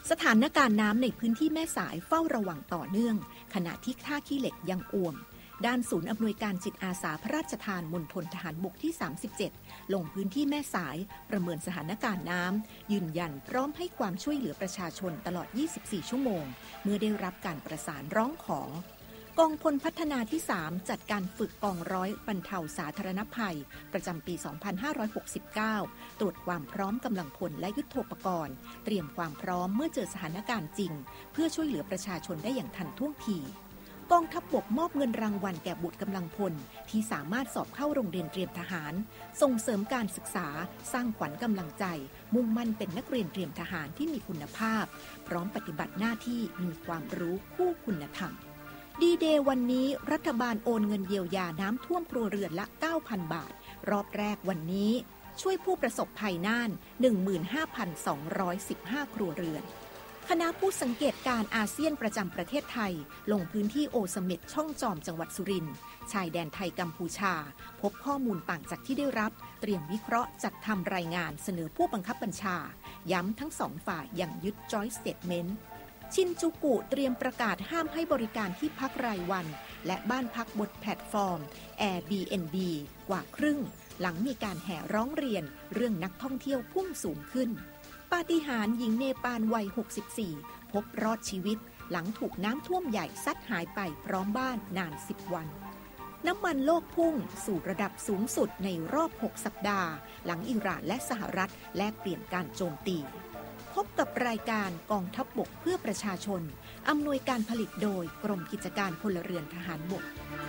สถานการณ์น้ำในพื้นที่แม่สายเฝ้าระวังต่อเนื่องขณะที่ท่าขี้เหล็กยังอ่วมด้านศูนย์อำนวยการจิตอาสาพระราชทานมณฑลทหารบกที่ 37 ลงพื้นที่แม่สายประเมินสถานการณ์น้ำยืนยันพร้อมให้ความช่วยเหลือประชาชนตลอด 24 ชั่วโมงเมื่อได้รับการประสานร้องขอกองพลพัฒนาที่ 3 จัดการฝึกกองร้อยบรรเทาสาธารณภัยประจำปี 2569 ตรวจความพร้อมกำลังพลและยุทโธปกรณ์เตรียมความพร้อมเมื่อเจอสถานการณ์จริงเพื่อช่วยเหลือประชาชนได้อย่างทันท่วงทีกองทัพบกมอบเงินรางวัลแก่บุตรกำลังพลที่สามารถสอบเข้าโรงเรียนเตรียมทหารส่งเสริมการศึกษาสร้างขวัญกำลังใจมุ่งมั่นเป็นนักเรียนเตรียมทหารที่มีคุณภาพพร้อมปฏิบัติหน้าที่มีความรู้คู่คุณธรรมดีเดย์วันนี้รัฐบาลโอนเงินเยียวยาน้ำท่วมครัวเรือนละ 9,000 บาทรอบแรกวันนี้ช่วยผู้ประสบภัยน่าน 15,215 ครัวเรือนคณะผู้สังเกตการอาเซียนประจำประเทศไทยลงพื้นที่โอเสเม็ดช่องจอมจังหวัดสุรินทร์ชายแดนไทยกัมพูชาพบข้อมูลต่างจากที่ได้รับเตรียมวิเคราะห์จัดทำรายงานเสนอผู้บังคับบัญชาย้ำทั้งสองฝ่ายอย่างยึด Joint Statement ชินจูกุเตรียมประกาศห้ามให้บริการที่พักรายวันและบ้านพักบนแพลตฟอร์ม Airbnb กว่าครึ่งหลังมีการแห่ร้องเรียนเรื่องนักท่องเที่ยวพุ่งสูงขึ้นปาฏิหาริย์หญิงเนปาลวัย 64 พบรอดชีวิตหลังถูกน้ำท่วมใหญ่ซัดหายไปพร้อมบ้านนาน 10 วันน้ำมันโลกพุ่งสู่ระดับสูงสุดในรอบ 6 สัปดาห์หลังอิหร่านและสหรัฐแลกเปลี่ยนการโจมตีพบกับรายการกองทัพบกเพื่อประชาชนอำนวยการผลิตโดยกรมกิจการพลเรือนทหารบก